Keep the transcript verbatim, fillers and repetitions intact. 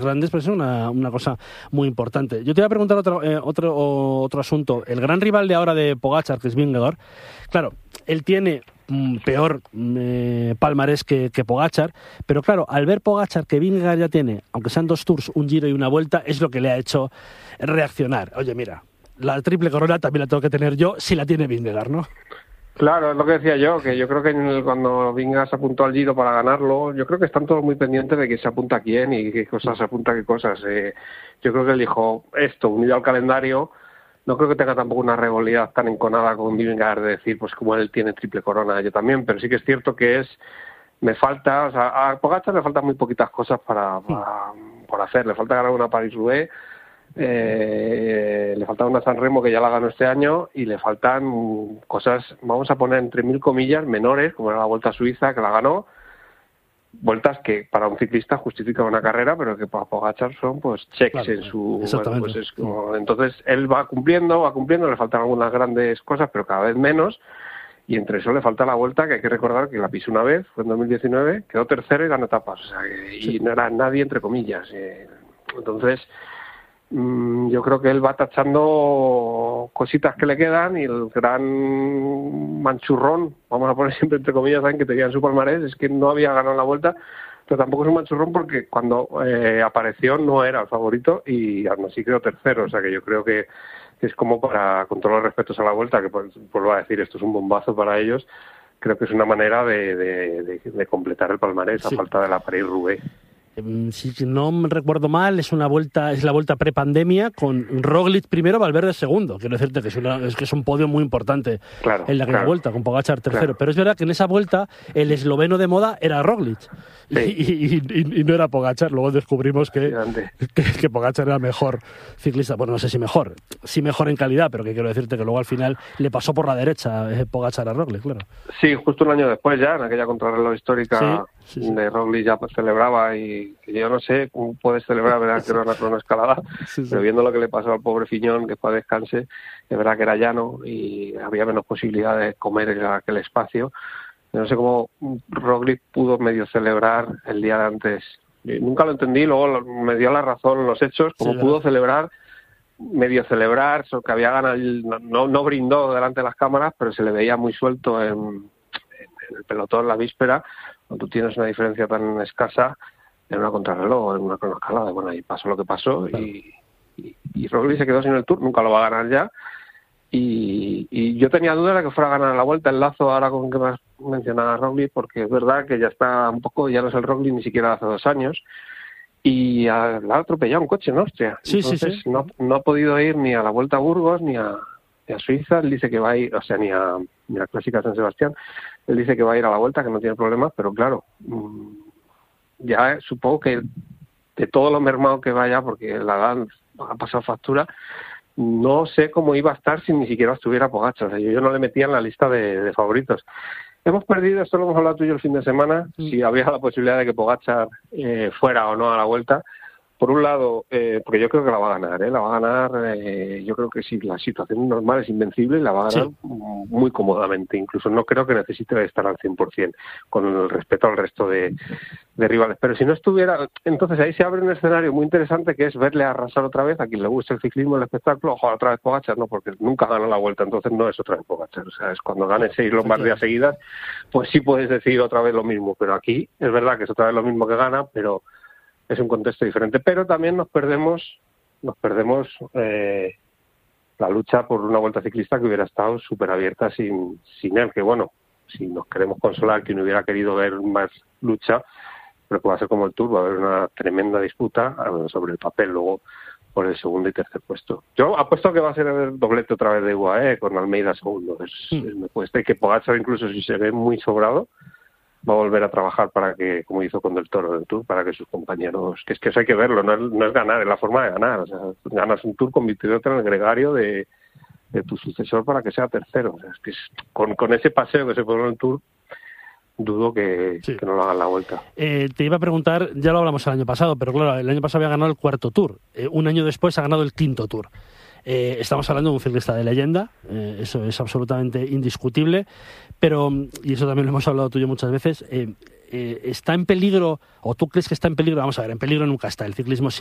grandes, pues es una, una cosa muy importante. Yo te voy a preguntar otro, eh, otro, otro asunto. El gran rival de ahora de Pogačar, que es Vingegaard, claro, él tiene mm, peor eh, palmarés que, que Pogačar, pero claro, al ver Pogačar que Vingegaard ya tiene, aunque sean dos tours, un Giro y una Vuelta, es lo que le ha hecho reaccionar. Oye, mira, la triple corona también la tengo que tener yo si la tiene Vingegaard, ¿no? Claro, es lo que decía yo, que yo creo que en el, cuando Vingegaard se apuntó al Giro para ganarlo, yo creo que están todos muy pendientes de que se apunta a quién y qué cosas se apunta a qué cosas. Eh, yo creo que él dijo esto, unido al calendario, no creo que tenga tampoco una rivalidad tan enconada con Vingegaard de decir, pues como él tiene triple corona, yo también, pero sí que es cierto que es, me falta, o sea, a Pogačar le faltan muy poquitas cosas para, para por hacer, le falta ganar una París-Roubaix, Eh, le falta una San Remo que ya la ganó este año y le faltan cosas, vamos a poner entre mil comillas, menores, como era la Vuelta a Suiza que la ganó, vueltas que para un ciclista justifican una carrera, pero que para Pogačar son pues checks claro, en su bueno, pues es como, entonces él va cumpliendo, va cumpliendo, le faltan algunas grandes cosas, pero cada vez menos, y entre eso le falta la Vuelta, que hay que recordar que la pisó una vez, fue en dos mil diecinueve, quedó tercero y ganó etapas, o sea, que, y no era nadie entre comillas, eh, entonces yo creo que él va tachando cositas que le quedan y el gran manchurrón, vamos a poner siempre entre comillas, saben que tenía en su palmarés, es que no había ganado la Vuelta, pero tampoco es un manchurrón porque cuando eh, apareció no era el favorito y aún así quedó tercero, o sea que yo creo que, que es como para, con todos los respetos a la Vuelta, que pues, vuelvo a decir, esto es un bombazo para ellos, creo que es una manera de, de, de, de completar el palmarés sí. a falta de la París-Roubaix. Si no me recuerdo mal, es una vuelta, es la vuelta prepandemia con Roglic primero, Valverde segundo. Quiero decirte que es, una, es que es un podio muy importante claro, en la claro. vuelta, con Pogačar tercero. Claro. Pero es verdad que en esa vuelta el esloveno de moda era Roglic sí. y, y, y, y no era Pogačar. Luego descubrimos que, que, que Pogačar era mejor ciclista. Bueno, no sé si mejor, sí mejor en calidad, pero que quiero decirte que luego al final le pasó por la derecha eh, Pogačar a Roglic, claro. Sí, justo un año después ya, en aquella contrarreloj histórica sí, sí, sí. de Roglic ya pues, celebraba y que yo no sé cómo puedes celebrar, verdad que era una cronoescalada, sí, sí. pero viendo lo que le pasó al pobre Fiñón, que fue a descanse, es verdad que era llano y había menos posibilidad de comer en aquel espacio. No sé cómo Roglic pudo medio celebrar el día de antes. Yo nunca lo entendí, luego me dio la razón los hechos, cómo sí, pudo ¿verdad? celebrar, medio celebrar, so que había ganado, no, no brindó delante de las cámaras, pero se le veía muy suelto en, en el pelotón la víspera, cuando tú tienes una diferencia tan escasa en una contrarreloj, en una cronoescalada. Bueno, ahí pasó lo que pasó claro. y, y, y Roglic se quedó sin el Tour, nunca lo va a ganar ya. Y, y yo tenía duda de que fuera a ganar la Vuelta, enlazo ahora con que me has mencionado a Roglic, porque es verdad que ya está un poco, ya no es el Roglic ni siquiera hace dos años, y a, la ha atropellado un coche en Austria. Sí, Entonces sí, sí. No, no ha podido ir ni a la Vuelta a Burgos, ni a, ni a Suiza. Él dice que va a ir, o sea, ni a, ni a la Clásica San Sebastián. Él dice que va a ir a la Vuelta, que no tiene problemas, pero claro, ya supongo que de todo lo mermado que vaya, porque la edad ha pasado factura, no sé cómo iba a estar si ni siquiera estuviera Pogačar. O sea, yo, yo no le metía en la lista de, de favoritos. Hemos perdido, esto lo hemos hablado tú y yo el fin de semana, mm. si había la posibilidad de que Pogačar eh, fuera o no a la Vuelta. Por un lado, eh, porque yo creo que la va a ganar, ¿eh? la va a ganar, eh, yo creo que si la situación normal es invencible, la va a ganar sí. muy cómodamente. Incluso no creo que necesite estar al cien por ciento, con el respeto al resto de, de rivales. Pero si no estuviera, entonces ahí se abre un escenario muy interesante que es verle arrasar otra vez, a quien le gusta el ciclismo, el espectáculo, ojalá otra vez Pogačar, no, porque nunca gana la Vuelta, entonces no es otra vez Pogačar. O sea, es cuando gane seis Lombardías seguidas, pues sí puedes decir otra vez lo mismo, pero aquí es verdad que es otra vez lo mismo que gana, pero es un contexto diferente, pero también nos perdemos nos perdemos eh, la lucha por una Vuelta ciclista que hubiera estado súper abierta sin, sin él, que bueno, si nos queremos consolar, quien hubiera querido ver más lucha, pero que va a ser como el Tour, va a haber una tremenda disputa sobre el papel luego por el segundo y tercer puesto. Yo apuesto que va a ser el doblete otra vez de U A E con Almeida segundo, es, mm. es, me cuesta, y que Pogačar incluso si se ve muy sobrado, va a volver a trabajar para que, como hizo con Del Toro del Tour, para que sus compañeros, que es que eso hay que verlo, no es, no es ganar, es la forma de ganar, o sea, ganas un Tour convirtiéndote en el gregario de, de tu sucesor para que sea tercero, o sea, es que es, con, con ese paseo que se pone en el Tour, dudo que, sí. que no lo hagan la Vuelta. Eh, te iba a preguntar, ya lo hablamos el año pasado, pero claro, el año pasado había ganado el cuarto Tour, eh, un año después ha ganado el quinto Tour. Eh, estamos hablando de un ciclista de leyenda, eh, eso es absolutamente indiscutible, pero, y eso también lo hemos hablado tú y yo muchas veces, eh, eh, está en peligro, o tú crees que está en peligro, vamos a ver, en peligro nunca está, el ciclismo